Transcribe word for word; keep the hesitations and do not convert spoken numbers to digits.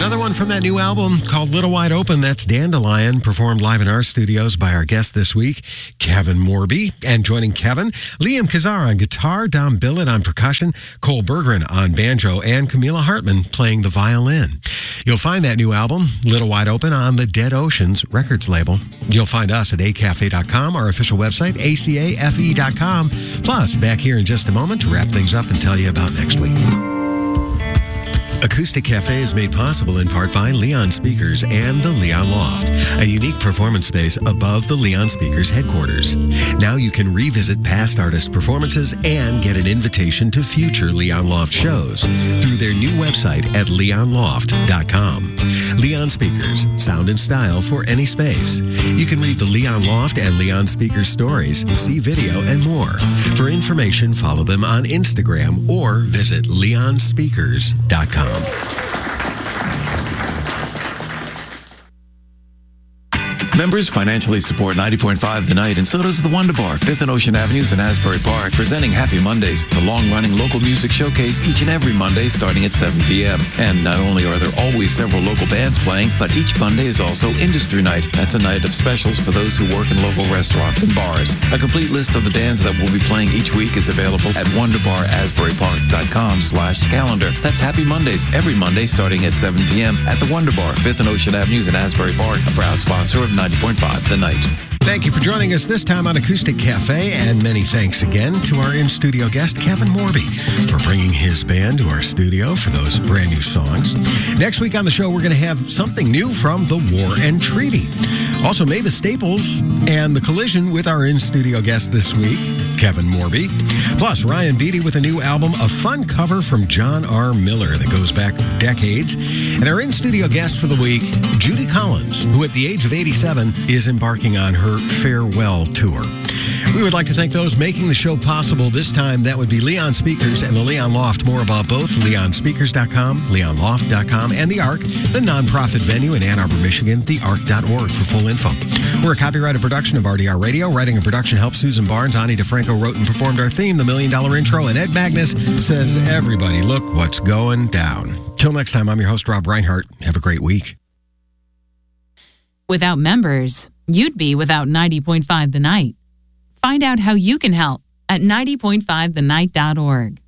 Another one from that new album called Little Wide Open. That's Dandelion, performed live in our studios by our guest this week, Kevin Morby. And joining Kevin, Liam Kazar on guitar, Dom Billett on percussion, Cole Berggren on banjo, and Camila Hartman playing the violin. You'll find that new album, Little Wide Open, on the Dead Oceans Records label. You'll find us at a cafe dot com, our official website, a c a f e dot com. Plus, back here in just a moment to wrap things up and tell you about next week. Acoustic Cafe is made possible in part by Leon Speakers and the Leon Loft, a unique performance space above the Leon Speakers headquarters. Now you can revisit past artist performances and get an invitation to future Leon Loft shows through their new website at leon loft dot com. Leon Speakers, sound and style for any space. You can read the Leon Loft and Leon Speakers stories, see video, and more. For information, follow them on Instagram or visit leon speakers dot com. Members financially support ninety point five The Night, and so does the Wonder Bar, fifth and Ocean Avenues in Asbury Park, presenting Happy Mondays, the long-running local music showcase each and every Monday starting at seven p.m. And not only are there always several local bands playing, but each Monday is also Industry Night. That's a night of specials for those who work in local restaurants and bars. A complete list of the bands that will be playing each week is available at wonder bar asbury park dot com slash calendar. That's Happy Mondays, every Monday starting at seven p.m. at the Wonder Bar, fifth and Ocean Avenues in Asbury Park, a proud sponsor of ninety point five The Night. Thank you for joining us this time on Acoustic Cafe, and many thanks again to our in-studio guest, Kevin Morby, for bringing his band to our studio for those brand new songs. Next week on the show, we're going to have something new from The War and Treaty. Also, Mavis Staples and The Collision with our in-studio guest this week, Kevin Morby. Plus, Ryan Beatty with a new album, a fun cover from John R. Miller that goes back decades. And our in-studio guest for the week, Judy Collins, who at the age of eighty-seven is embarking on her farewell tour. We would like to thank those making the show possible. This time, that would be Leon Speakers and the Leon Loft. More about both, leon speakers dot com, leon loft dot com, and The Ark, the nonprofit venue in Ann Arbor, Michigan, the ark dot org for full info. We're a copyrighted production of R D R Radio. Writing and production helped Susan Barnes. Ani DeFranco wrote and performed our theme, The Million Dollar Intro, and Ed Magnus says, everybody, look what's going down. Till next time, I'm your host, Rob Reinhart. Have a great week. Without members, you'd be without ninety point five The Night. Find out how you can help at ninety point five the night dot org.